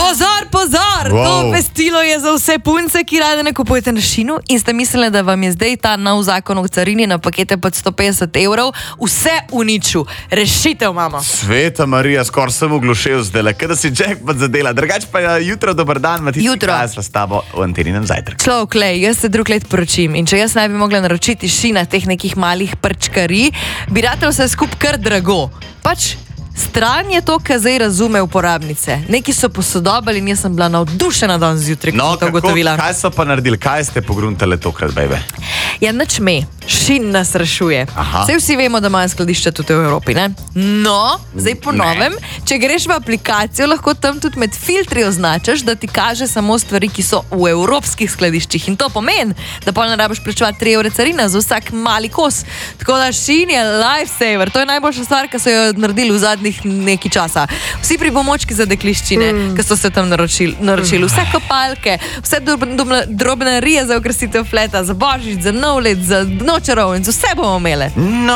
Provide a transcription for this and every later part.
Pozor! Wow. To obvestilo je za vse punce, ki rade ne kupujete na Šinu in ste mislili, da vam je zdaj ta nov zakon o carini na pakete pod 150 evrov vse uničil. Rešitev imamo. Sveta Marija, skoraj sem uglušil zdaj, kada si jackpot zadela. Drugač pa je jutro, dober dan, Matica, Jutro. kaj sva s tabo v Anteninem zajtrku. Človek, lej, jaz se drug let poročim in če jaz ne bi mogla naročiti Šina teh nekih malih prčkarij, bi ratelo vse skup kar drago. Pač stran je to, kar zdaj razume uporabnice. Neki so posodobili in jaz sem bila navdušena danes zjutraj, ko sem to ugotovila. Kaj so pa naredili? Kaj ste pogruntali tokrat, bejbe? Ja, nič me. Šin nas rešuje. Aha. Saj vsi vemo, da imajo skladišče tudi v Evropi, ne? No, zdaj po novem, če greš v aplikacijo, lahko tam tudi med filtri označaš, da ti kaže samo stvari, ki so v evropskih skladiščih. In to pomeni, da pa ne rabiš plačevati 3 evre carina za vsak mali kos. Tako da Šin je lifesaver. To je najboljša stvar, ki so jo naredili v zadnjih nekaj časa. Vsi pripomočki za dekliščine, ki so se tam naročili. Vse kopalke, vse drobnarije za okrasitev fleta, za božič, za nov let, za nočarovnic, vse bomo imeli.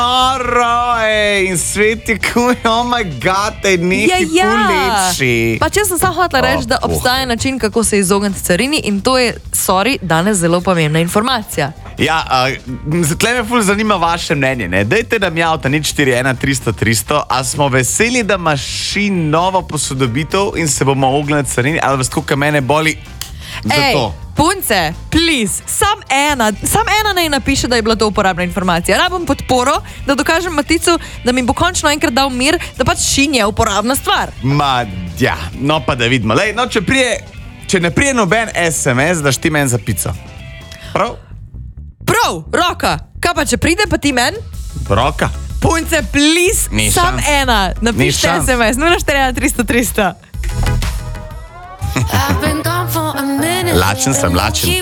Noro, in svet je kuj, oh my god, neki puleči. Pa če sem samo hotela reči, da obstaja način, kako se izogniti carini in to je, danes zelo pomembna informacija. Ja, tle me ful zanima vaše mnenje, ne? Dajte nam javta, nič 41 300 300, a smo veseli, da imaš Šin novo posodobitev in se bomo ognili carini, ali vas tukaj mene boli za to? Punce, please, sam ena naj napiše, da je bila to uporabna informacija. Rabim podporo, da dokažem Maticu, da mi bo končno enkrat dal mir, da pač Šin je uporabna stvar. Ja, no pa da vidimo. Lej, no, če ne prije noben SMS, daš ti meni za pico. Prav? Prav, roka. Kaj pa, če pride pa ti meni? Roka. Punce, please, sam ena. Napište SMS, 041 300 300. Lačen sem, lačen.